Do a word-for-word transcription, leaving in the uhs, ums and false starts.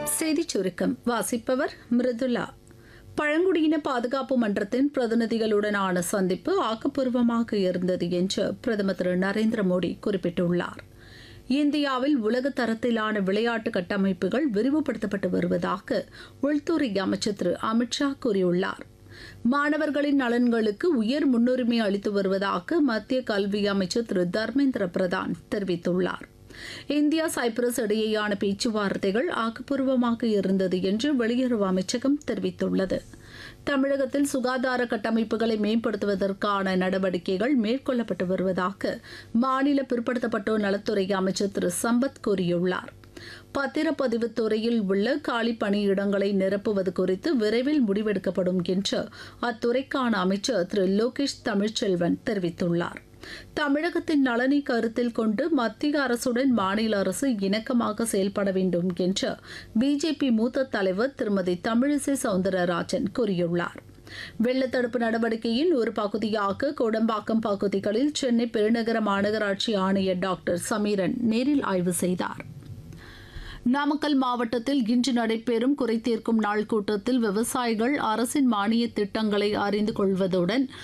செய்திச் சுருக்கம் வாசிப்பவர் மிருதுலா. பழங்குடியின பாதுகாப்பு மன்றத்தின் பிரதிநிதிகளுடனான சந்திப்பு ஆக்கப்பூர்வமாக இருந்தது என்று பிரதமர் திரு நரேந்திர மோடி குறிப்பிட்டுள்ளார். இந்தியாவில் உலக தரத்திலான விளையாட்டு கட்டமைப்புகள் விரிவுபடுத்தப்பட்டு வருவதாக உள்துறை அமைச்சர் திரு அமித்ஷா கூறியுள்ளார். மாணவர்களின் நலன்களுக்கு உயர் முன்னுரிமை அளித்து வருவதாக மத்திய கல்வி அமைச்சர் திரு தர்மேந்திர பிரதான் தெரிவித்துள்ளார். இந்தியா சைப்ரஸ் இடையேயான பேச்சுவார்த்தைகள் ஆக்கப்பூர்வமாக இருந்தது என்று வெளியுறவு அமைச்சகம் தெரிவித்துள்ளது. தமிழகத்தில் சுகாதார கட்டமைப்புகளை மேம்படுத்துவதற்கான நடவடிக்கைகள் மேற்கொள்ளப்பட்டு வருவதாக மாநில பிற்படுத்தப்பட்டோர் நலத்துறை அமைச்சர் திரு சம்பத் கூறியுள்ளார். பத்திரப்பதிவு துறையில் உள்ள காலி பணியிடங்களை நிரப்புவது குறித்து விரைவில் முடிவெடுக்கப்படும் என்று அத்துறைக்கான அமைச்சர் திரு லோகேஷ் தமிழ்ச்செல்வன் தெரிவித்துள்ளார். தமிழகத்தின் நலனை கருத்தில் கொண்டு மத்திய அரசுடன் மாநில அரசு இணக்கமாக செயல்பட வேண்டும் என்று பிஜேபி மூத்த தலைவர் திருமதி தமிழிசை சவுந்தரராஜன் கூறியுள்ளார். வெள்ளத்தடுப்பு நடவடிக்கையின் ஒரு பகுதியாக கோடம்பாக்கம் பகுதிகளில் சென்னை பெருநகர மாநகராட்சி ஆணையர் டாக்டர் சமீரன் நேரில் ஆய்வு செய்தார். நாமக்கல் மாவட்டத்தில் இன்று நடைபெறும் குறைதீர்க்கும் நாள் கூட்டத்தில் விவசாயிகள் அரசின் மானிய திட்டங்களை அறிந்து கொள்வதுடன்